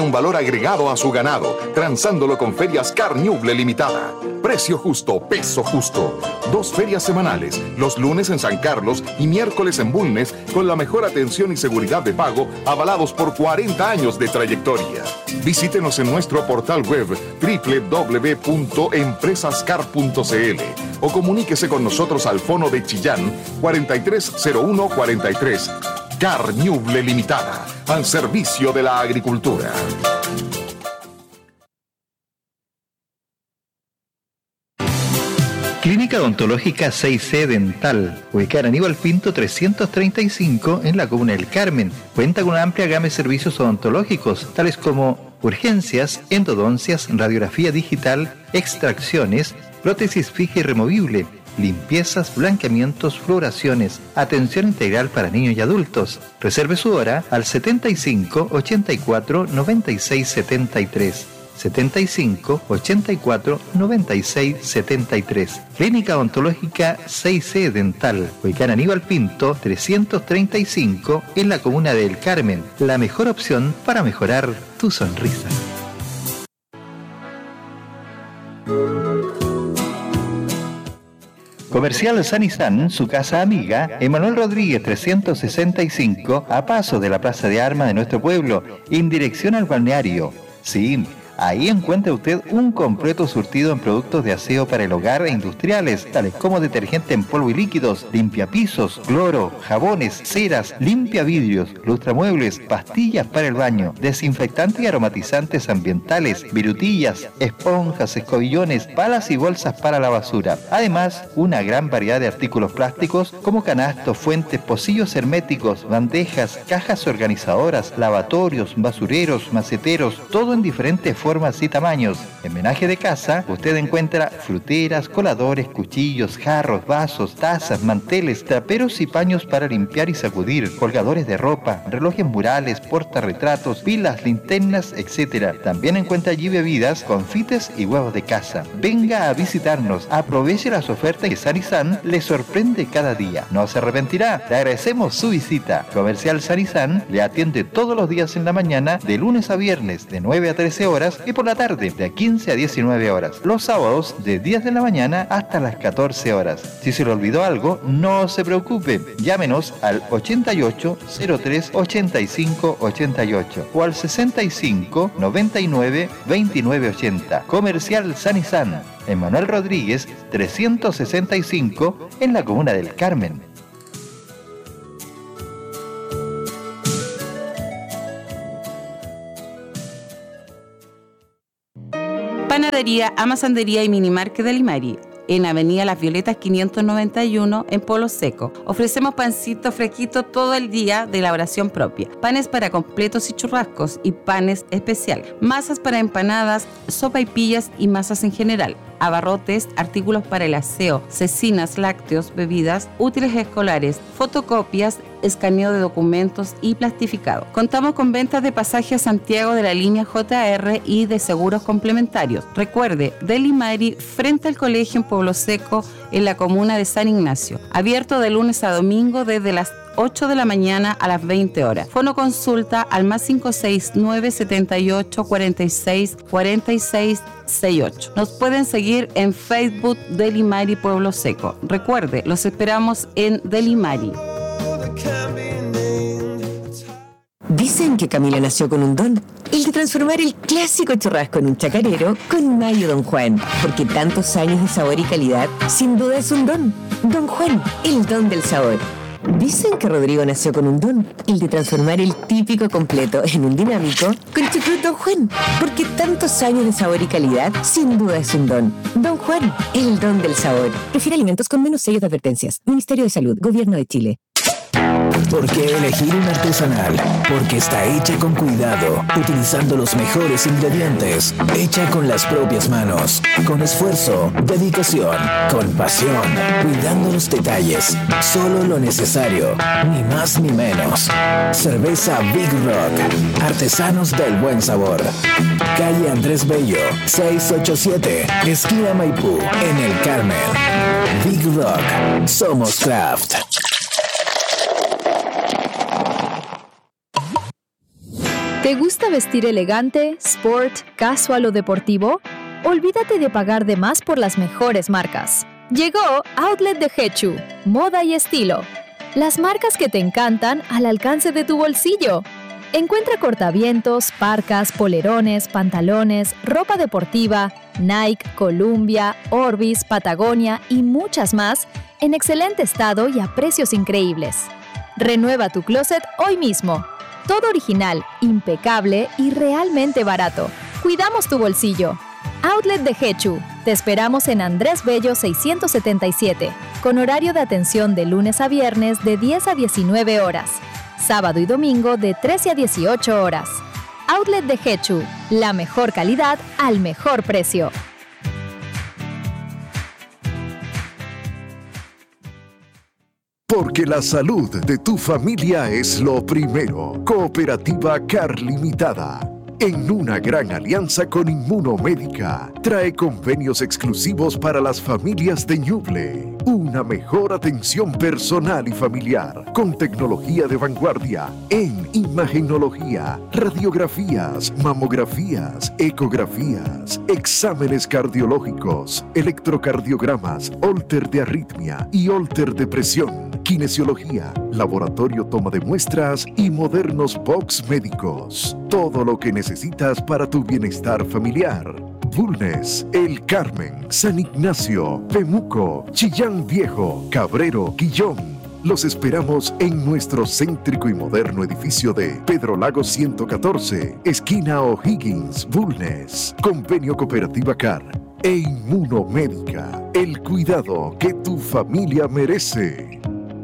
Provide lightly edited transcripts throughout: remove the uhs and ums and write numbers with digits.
un valor agregado a su ganado, transándolo con Ferias Carñuble Limitada. Precio justo, peso justo. 2 ferias semanales, los lunes en San Carlos y miércoles en Bulnes, con la mejor atención y seguridad de pago, avalados por 40 años de trayectoria. Visítenos en nuestro portal web www.empresascar.cl o comuníquese con nosotros al fono de Chillán 430143. Carñuble Limitada, al servicio de la agricultura. Clínica Odontológica 6C Dental, ubicada en Aníbal Pinto 335 en la comuna del Carmen. Cuenta con una amplia gama de servicios odontológicos, tales como urgencias, endodoncias, radiografía digital, extracciones, prótesis fija y removible, limpiezas, blanqueamientos, fluoraciones, atención integral para niños y adultos. Reserve su hora al 75 84 96 73. 75 84 96 73. Clínica Odontológica 6C Dental, ubicada en Aníbal Pinto 335 en la comuna del Carmen. La mejor opción para mejorar tu sonrisa. Comercial San y San, su casa amiga, Emanuel Rodríguez 365, a paso de la Plaza de Armas de nuestro pueblo, en dirección al balneario. Sí, ahí encuentra usted un completo surtido en productos de aseo para el hogar e industriales, tales como detergente en polvo y líquidos, limpiapisos, cloro, jabones, ceras, limpiavidrios, lustramuebles, pastillas para el baño, desinfectantes y aromatizantes ambientales, virutillas, esponjas, escobillones, palas y bolsas para la basura. Además, una gran variedad de artículos plásticos como canastos, fuentes, pocillos herméticos, bandejas, cajas organizadoras, lavatorios, basureros, maceteros, todo en diferentes formas y tamaños. En menaje de casa, usted encuentra fruteras, coladores, cuchillos, jarros, vasos, tazas, manteles, traperos y paños para limpiar y sacudir, colgadores de ropa, relojes murales, portarretratos, pilas, linternas, etc. También encuentra allí bebidas, confites y huevos de casa. Venga a visitarnos, aproveche las ofertas que San y San le sorprende cada día. No se arrepentirá. Le agradecemos su visita. Comercial San y San le atiende todos los días en la mañana, de lunes a viernes, de 9 a 13 horas, y por la tarde de 15 a 19 horas. Los sábados de 10 de la mañana hasta las 14 horas. Si se le olvidó algo, no se preocupe. Llámenos al 88 03 85 88 o al 65 99 29 80. Comercial San y San, Emanuel Rodríguez 365 en la comuna del Carmen. Panadería, Amasandería y Minimarket de Limari, en Avenida Las Violetas 591 en Polo Seco. Ofrecemos pancito fresquito todo el día de elaboración propia, panes para completos y churrascos y panes especial, masas para empanadas, sopaipillas y masas en general, abarrotes, artículos para el aseo, cecinas, lácteos, bebidas, útiles escolares, fotocopias, escaneo de documentos y plastificado. Contamos con ventas de pasaje a Santiago de la línea JR y de seguros complementarios. Recuerde, Deli Mari, frente al colegio en Pueblo Seco, en la comuna de San Ignacio. Abierto de lunes a domingo desde las 8 de la mañana a las 20 horas. Fono consulta al más 569 78 46 46 68. Nos pueden seguir en Facebook Deli Mari Pueblo Seco. Recuerde, los esperamos en Deli Mari. Dicen que Camila nació con un don, el de transformar el clásico churrasco en un chacarero con Mayo Don Juan, porque tantos años de sabor y calidad, sin duda es un don. Don Juan, el don del sabor. Dicen que Rodrigo nació con un don, el de transformar el típico completo en un dinámico con Chucrut Don Juan, porque tantos años de sabor y calidad, sin duda es un don. Don Juan, el don del sabor. Prefiere alimentos con menos sellos de advertencias. Ministerio de Salud, Gobierno de Chile. ¿Por qué elegir un artesanal? Porque está hecha con cuidado, utilizando los mejores ingredientes, hecha con las propias manos, con esfuerzo, dedicación, con pasión, cuidando los detalles, solo lo necesario, ni más ni menos. Cerveza Big Rock, artesanos del buen sabor. Calle Andrés Bello, 687, esquina Maipú, en el Carmen. Big Rock, somos craft. ¿Te gusta vestir elegante, sport, casual o deportivo? Olvídate de pagar de más por las mejores marcas. Llegó Outlet de Hechu, moda y estilo. Las marcas que te encantan al alcance de tu bolsillo. Encuentra cortavientos, parcas, polerones, pantalones, ropa deportiva, Nike, Columbia, Orbis, Patagonia y muchas más en excelente estado y a precios increíbles. Renueva tu closet hoy mismo. Todo original, impecable y realmente barato. Cuidamos tu bolsillo. Outlet de Hechu. Te esperamos en Andrés Bello 677, con horario de atención de lunes a viernes de 10 a 19 horas. Sábado y domingo de 13 a 18 horas. Outlet de Hechu, la mejor calidad al mejor precio. Porque la salud de tu familia es lo primero. Cooperativa Car Limitada, en una gran alianza con Inmunomédica, trae convenios exclusivos para las familias de Ñuble. Una mejor atención personal y familiar, con tecnología de vanguardia en imagenología, radiografías, mamografías, ecografías, exámenes cardiológicos, electrocardiogramas, holter de arritmia y holter de presión, kinesiología, laboratorio toma de muestras y modernos box médicos. Todo lo que necesitas para tu bienestar familiar. Bulnes, El Carmen, San Ignacio, Pemuco, Chillán Viejo, Cabrero, Quillón. Los esperamos en nuestro céntrico y moderno edificio de Pedro Lago 114, esquina O'Higgins, Bulnes. Convenio Cooperativa Car e Inmunomédica. El cuidado que tu familia merece.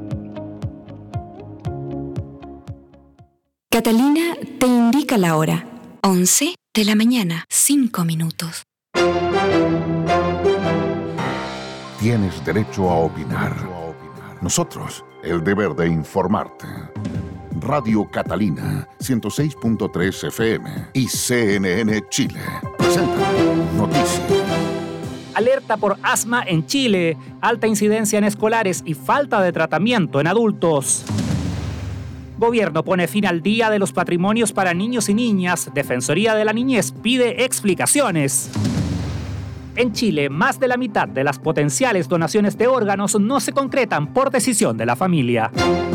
Catalina te indica la hora. 11 de la mañana, 5 minutos. Tienes derecho a opinar. Nosotros, el deber de informarte. Radio Catalina, 106.3 FM y CNN Chile. Presentan Noticias. Alerta por asma en Chile, alta incidencia en escolares y falta de tratamiento en adultos. Gobierno pone fin al Día de los Patrimonios para Niños y Niñas. Defensoría de la Niñez pide explicaciones. En Chile, más de la mitad de las potenciales donaciones de órganos no se concretan por decisión de la familia.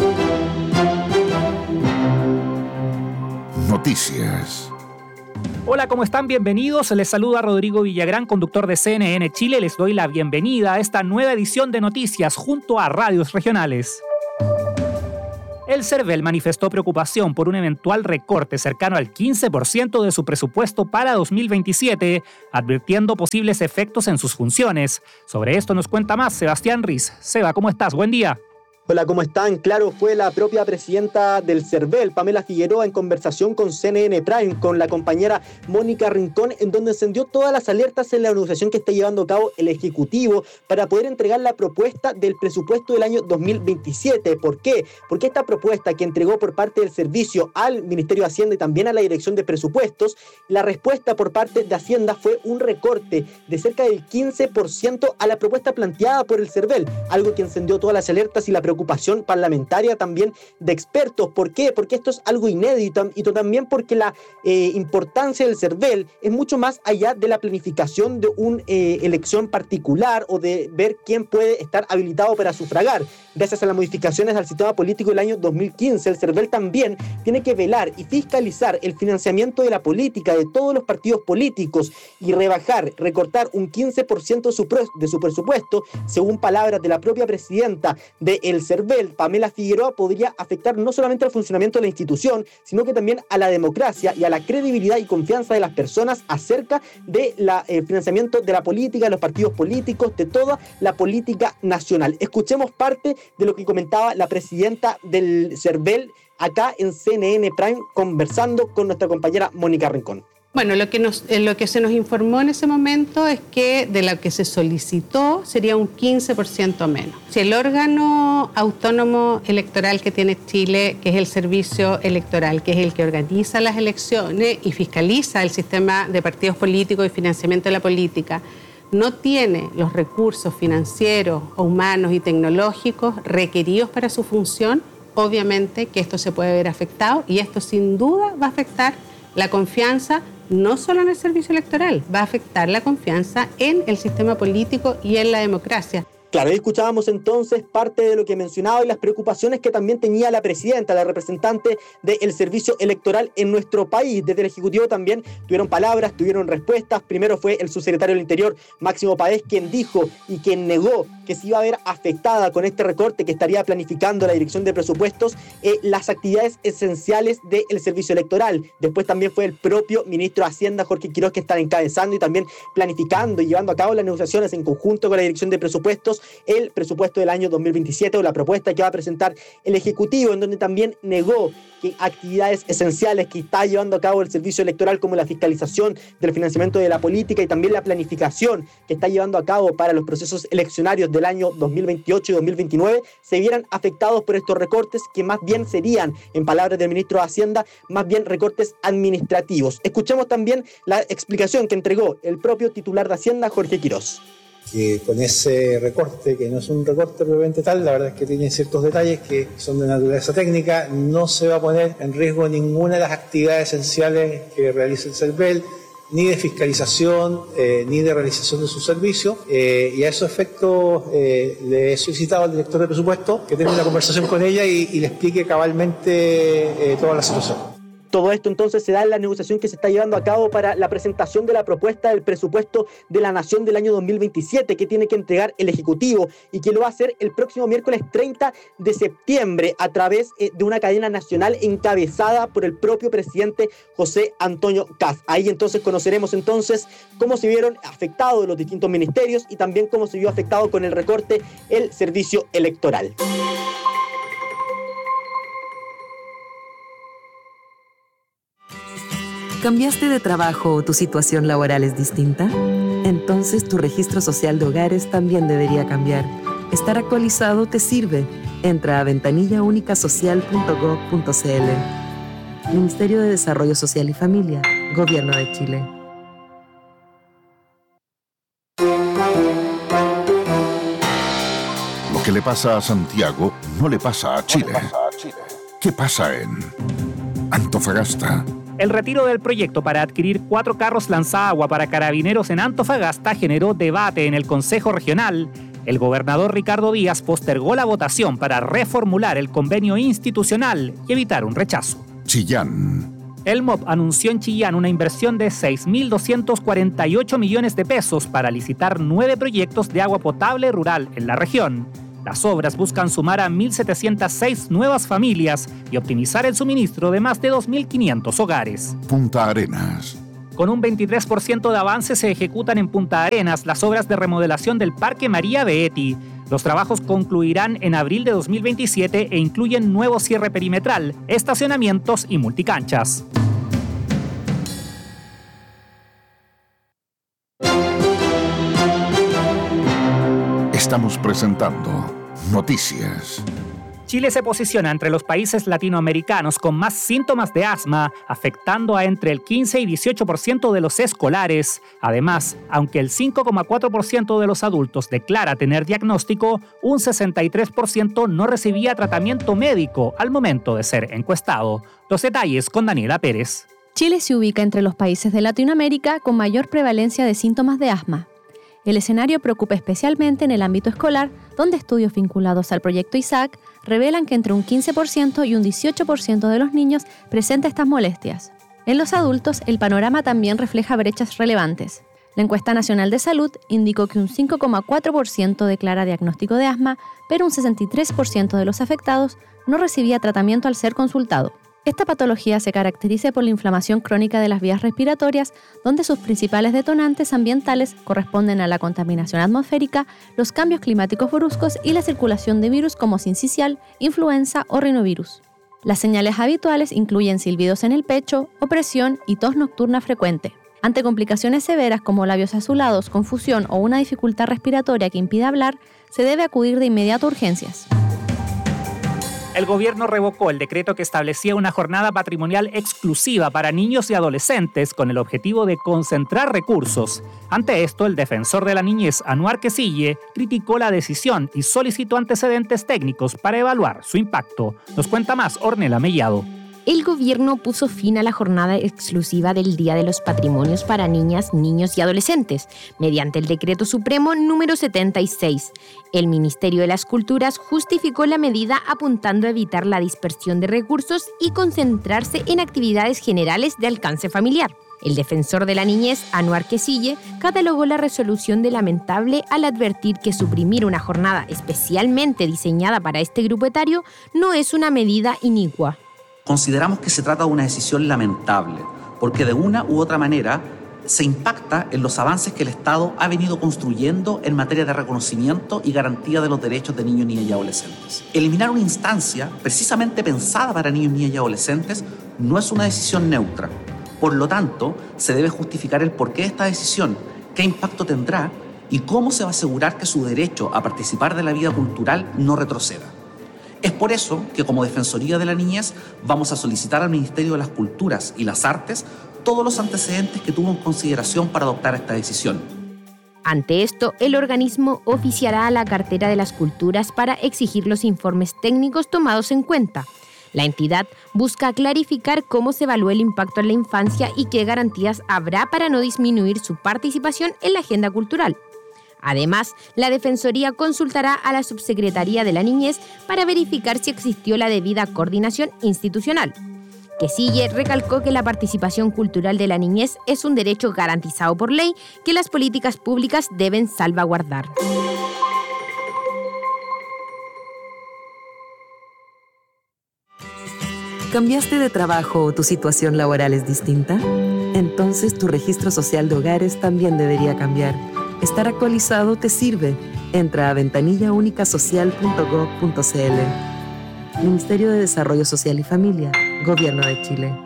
Noticias. Hola, ¿cómo están? Bienvenidos. Les saluda Rodrigo Villagrán, conductor de CNN Chile. Les doy la bienvenida a esta nueva edición de Noticias junto a Radios Regionales. El CERVEL manifestó preocupación por un eventual recorte cercano al 15% de su presupuesto para 2027, advirtiendo posibles efectos en sus funciones. Sobre esto nos cuenta más Sebastián Riz. Seba, ¿cómo estás? Buen día. Hola, ¿cómo están? Claro, fue la propia presidenta del CERVEL, Pamela Figueroa, en conversación con CNN Prime, con la compañera Mónica Rincón, en donde encendió todas las alertas en la negociación que está llevando a cabo el Ejecutivo para poder entregar la propuesta del presupuesto del año 2027. ¿Por qué? Porque esta propuesta que entregó por parte del servicio al Ministerio de Hacienda y también a la Dirección de Presupuestos, la respuesta por parte de Hacienda fue un recorte de cerca del 15% a la propuesta planteada por el CERVEL, algo que encendió todas las alertas y la preocupación parlamentaria también de expertos. ¿Por qué? Porque esto es algo inédito y también porque la importancia del CERVEL es mucho más allá de la planificación de una elección particular o de ver quién puede estar habilitado para sufragar. Gracias a las modificaciones al sistema político del año 2015, el CERVEL también tiene que velar y fiscalizar el financiamiento de la política de todos los partidos políticos y recortar un 15% de su presupuesto, según palabras de la propia presidenta del CERVEL, Pamela Figueroa, podría afectar no solamente al funcionamiento de la institución, sino que también a la democracia y a la credibilidad y confianza de las personas acerca del financiamiento de la política, de los partidos políticos, de toda la política nacional. Escuchemos parte de lo que comentaba la presidenta del CERVEL acá en CNN Prime, conversando con nuestra compañera Mónica Rincón. Bueno, lo que se nos informó en ese momento es que de lo que se solicitó sería un 15% menos. Si el órgano autónomo electoral que tiene Chile, que es el Servicio Electoral, que es el que organiza las elecciones y fiscaliza el sistema de partidos políticos y financiamiento de la política, no tiene los recursos financieros, humanos y tecnológicos requeridos para su función, obviamente que esto se puede ver afectado y esto sin duda va a afectar La confianza no solo en el servicio electoral, va a afectar la confianza en el sistema político y en la democracia. Claro, ahí escuchábamos entonces parte de lo que mencionaba y las preocupaciones que también tenía la presidenta, la representante del servicio electoral en nuestro país. Desde el Ejecutivo también tuvieron palabras, tuvieron respuestas. Primero fue el subsecretario del Interior, Máximo Páez, quien dijo y quien negó que se iba a ver afectada con este recorte que estaría planificando la Dirección de Presupuestos las actividades esenciales del servicio electoral. Después también fue el propio ministro de Hacienda, Jorge Quiroz, que está encabezando y también planificando y llevando a cabo las negociaciones en conjunto con la Dirección de Presupuestos, el presupuesto del año 2027 o la propuesta que va a presentar el Ejecutivo, en donde también negó que actividades esenciales que está llevando a cabo el servicio electoral, como la fiscalización del financiamiento de la política y también la planificación que está llevando a cabo para los procesos eleccionarios del año 2028 y 2029, se vieran afectados por estos recortes que más bien serían, en palabras del ministro de Hacienda, más bien recortes administrativos. Escuchemos también la explicación que entregó el propio titular de Hacienda, Jorge Quiroz. Que con ese recorte, que no es un recorte propiamente tal, la verdad es que tiene ciertos detalles que son de naturaleza técnica, no se va a poner en riesgo ninguna de las actividades esenciales que realiza el CERVEL, ni de fiscalización, ni de realización de su servicio, y a esos efectos le he solicitado al director de presupuesto que tenga una conversación con ella y le explique cabalmente toda la situación. Todo esto entonces se da en la negociación que se está llevando a cabo para la presentación de la propuesta del presupuesto de la Nación del año 2027 que tiene que entregar el Ejecutivo y que lo va a hacer el próximo miércoles 30 de septiembre a través de una cadena nacional encabezada por el propio presidente José Antonio Kast. Ahí entonces conoceremos entonces cómo se vieron afectados los distintos ministerios y también cómo se vio afectado con el recorte el servicio electoral. ¿Cambiaste de trabajo o tu situación laboral es distinta? Entonces tu registro social de hogares también debería cambiar. Estar actualizado te sirve. Entra a ventanillaunicasocial.gov.cl. Ministerio de Desarrollo Social y Familia, Gobierno de Chile. Lo que le pasa a Santiago no le pasa a Chile. ¿Qué pasa en Antofagasta? El retiro del proyecto para adquirir 4 carros lanzagua para carabineros en Antofagasta generó debate en el Consejo Regional. El gobernador Ricardo Díaz postergó la votación para reformular el convenio institucional y evitar un rechazo. Chillán. El MOP anunció en Chillán una inversión de 6.248 millones de pesos para licitar 9 proyectos de agua potable rural en la región. Las obras buscan sumar a 1.706 nuevas familias y optimizar el suministro de más de 2.500 hogares. Punta Arenas. Con un 23% de avance se ejecutan en Punta Arenas las obras de remodelación del Parque María Beetti. Los trabajos concluirán en abril de 2027 e incluyen nuevo cierre perimetral, estacionamientos y multicanchas. Estamos presentando Noticias. Chile se posiciona entre los países latinoamericanos con más síntomas de asma, afectando a entre el 15 y 18% de los escolares. Además, aunque el 5,4% de los adultos declara tener diagnóstico, un 63% no recibía tratamiento médico al momento de ser encuestado. Los detalles con Daniela Pérez. Chile se ubica entre los países de Latinoamérica con mayor prevalencia de síntomas de asma. El escenario preocupa especialmente en el ámbito escolar, donde estudios vinculados al proyecto ISAC revelan que entre un 15% y un 18% de los niños presenta estas molestias. En los adultos, el panorama también refleja brechas relevantes. La Encuesta Nacional de Salud indicó que un 5,4% declara diagnóstico de asma, pero un 63% de los afectados no recibía tratamiento al ser consultado. Esta patología se caracteriza por la inflamación crónica de las vías respiratorias, donde sus principales detonantes ambientales corresponden a la contaminación atmosférica, los cambios climáticos bruscos y la circulación de virus como sincicial, influenza o rinovirus. Las señales habituales incluyen silbidos en el pecho, opresión y tos nocturna frecuente. Ante complicaciones severas como labios azulados, confusión o una dificultad respiratoria que impide hablar, se debe acudir de inmediato a urgencias. El gobierno revocó el decreto que establecía una jornada patrimonial exclusiva para niños y adolescentes con el objetivo de concentrar recursos. Ante esto, el defensor de la niñez, Anuar Quesille, criticó la decisión y solicitó antecedentes técnicos para evaluar su impacto. Nos cuenta más Ornella Mellado. el gobierno puso fin a la jornada exclusiva del Día de los Patrimonios para niñas, niños y adolescentes, mediante el Decreto Supremo número 76. El Ministerio de las Culturas justificó la medida apuntando a evitar la dispersión de recursos y concentrarse en actividades generales de alcance familiar. El defensor de la niñez, Anwar Quesille, catalogó la resolución de lamentable al advertir que suprimir una jornada especialmente diseñada para este grupo etario no es una medida inicua. Consideramos que se trata de una decisión lamentable, porque de una u otra manera se impacta en los avances que el Estado ha venido construyendo en materia de reconocimiento y garantía de los derechos de niños, niñas y adolescentes. Eliminar una instancia precisamente pensada para niños, niñas y adolescentes no es una decisión neutra. Por lo tanto, se debe justificar el porqué de esta decisión, qué impacto tendrá y cómo se va a asegurar que su derecho a participar de la vida cultural no retroceda. Es por eso que como Defensoría de la Niñez vamos a solicitar al Ministerio de las Culturas y las Artes todos los antecedentes que tuvo en consideración para adoptar esta decisión. Ante esto, el organismo oficiará a la Cartera de las Culturas para exigir los informes técnicos tomados en cuenta. La entidad busca clarificar cómo se evalúa el impacto en la infancia y qué garantías habrá para no disminuir su participación en la agenda cultural. Además, la Defensoría consultará a la Subsecretaría de la Niñez para verificar si existió la debida coordinación institucional. Quesille recalcó que la participación cultural de la niñez es un derecho garantizado por ley que las políticas públicas deben salvaguardar. ¿Cambiaste de trabajo o tu situación laboral es distinta? Entonces tu registro social de hogares también debería cambiar. Estar actualizado te sirve. Entra a ventanillaunicasocial.gov.cl. Ministerio de Desarrollo Social y Familia, Gobierno de Chile.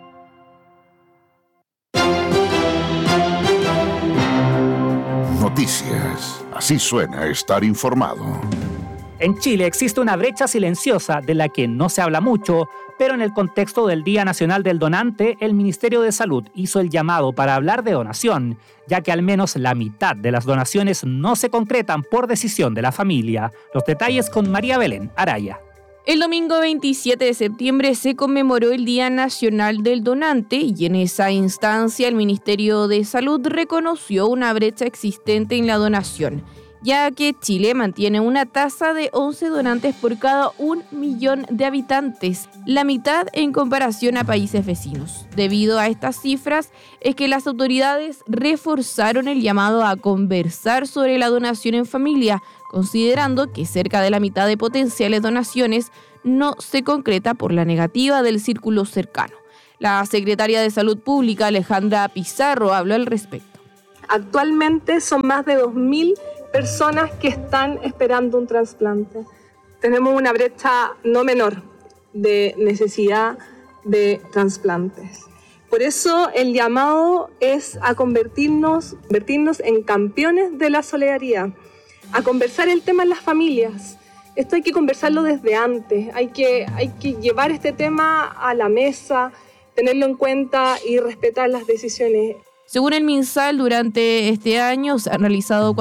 Noticias. Así suena estar informado. En Chile existe una brecha silenciosa de la que no se habla mucho, pero en el contexto del Día Nacional del Donante, el Ministerio de Salud hizo el llamado para hablar de donación, ya que al menos la mitad de las donaciones no se concretan por decisión de la familia. Los detalles con María Belén Araya. El domingo 27 de septiembre se conmemoró el Día Nacional del Donante y en esa instancia el Ministerio de Salud reconoció una brecha existente en la donación, ya que Chile mantiene una tasa de 11 donantes por cada 1 millón de habitantes, la mitad en comparación a países vecinos. Debido a estas cifras, es que las autoridades reforzaron el llamado a conversar sobre la donación en familia, considerando que cerca de la mitad de potenciales donaciones no se concreta por la negativa del círculo cercano. La secretaria de Salud Pública, Alejandra Pizarro, habló al respecto. Actualmente son más de 2.000 personas que están esperando un trasplante. Tenemos una brecha no menor de necesidad de trasplantes. Por eso el llamado es a convertirnos en campeones de la solidaridad, a conversar el tema en las familias. Esto hay que conversarlo desde antes, hay que llevar este tema a la mesa, tenerlo en cuenta y respetar las decisiones. Según el MinSal, durante este año se han realizado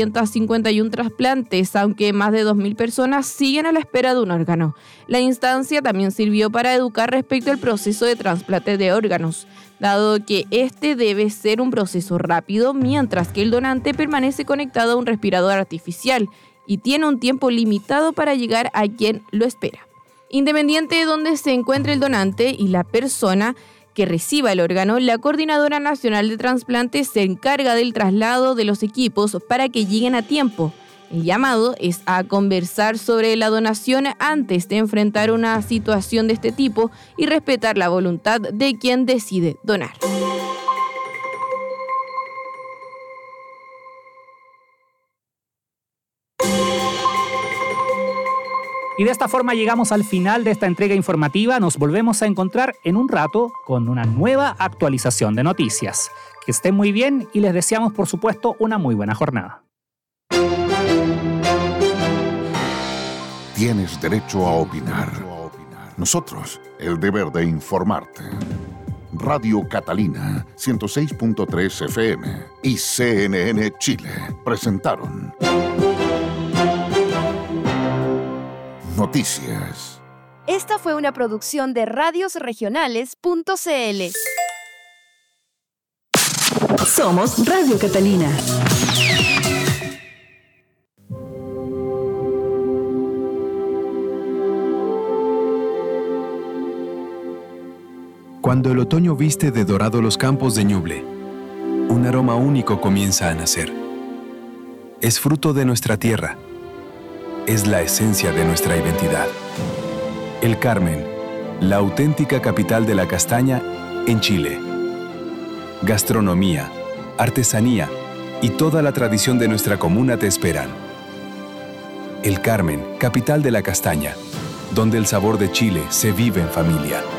451 trasplantes, aunque más de 2.000 personas siguen a la espera de un órgano. La instancia también sirvió para educar respecto al proceso de trasplante de órganos, dado que este debe ser un proceso rápido, mientras que el donante permanece conectado a un respirador artificial y tiene un tiempo limitado para llegar a quien lo espera. Independiente de dónde se encuentre el donante y la persona que reciba el órgano, la Coordinadora Nacional de Trasplantes se encarga del traslado de los equipos para que lleguen a tiempo. El llamado es a conversar sobre la donación antes de enfrentar una situación de este tipo y respetar la voluntad de quien decide donar. Y de esta forma llegamos al final de esta entrega informativa. Nos volvemos a encontrar en un rato con una nueva actualización de noticias. Que estén muy bien y les deseamos, por supuesto, una muy buena jornada. Tienes derecho a opinar. Nosotros, el deber de informarte. Radio Catalina, 106.3 FM y CNN Chile presentaron Noticias. Esta fue una producción de radiosregionales.cl. Somos Radio Catalina. Cuando el otoño viste de dorado los campos de Ñuble, un aroma único comienza a nacer. Es fruto de nuestra tierra. Es la esencia de nuestra identidad. El Carmen, la auténtica capital de la castaña en Chile. Gastronomía, artesanía y toda la tradición de nuestra comuna te esperan. El Carmen, capital de la castaña, donde el sabor de Chile se vive en familia.